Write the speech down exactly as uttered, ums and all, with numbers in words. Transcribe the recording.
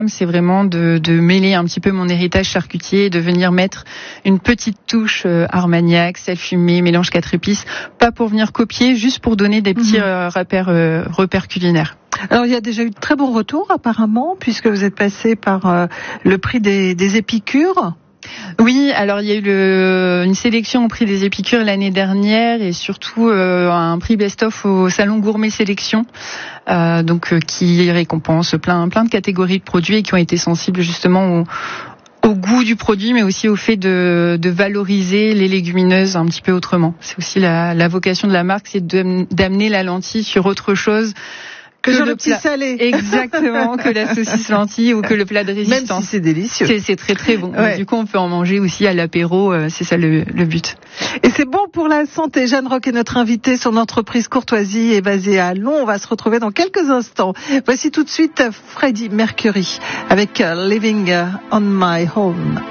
c'est vraiment de, de mêler un petit peu mon héritage charcutier, de venir mettre une petite touche euh, armagnac, sel fumé, mélange quatre épices, pas pour venir copier, juste pour donner des petits mmh. euh, repères, euh, repères culinaires. Alors il y a déjà eu de très bons retours apparemment, puisque vous êtes passé par euh, le prix des, des épicures. Oui, alors il y a eu le, une sélection au prix des épicures l'année dernière et surtout euh, un prix best-of au Salon Gourmet Sélection, euh, donc euh, qui récompense plein plein de catégories de produits et qui ont été sensibles justement au, au goût du produit, mais aussi au fait de, de valoriser les légumineuses un petit peu autrement. C'est aussi la, la vocation de la marque, c'est de, d'amener la lentille sur autre chose. Que, que sur le, le petit plat, salé. Exactement, que la saucisse lentille ou que le plat de résistance. Même si c'est délicieux. C'est, c'est très très bon. Ouais. Du coup, on peut en manger aussi à l'apéro, euh, c'est ça le, le but. Et c'est bon pour la santé. Jeanne Roch est notre invitée. Son entreprise Courtoisie est basée à Lyon. On va se retrouver dans quelques instants. Voici tout de suite Freddie Mercury avec Living on My Home.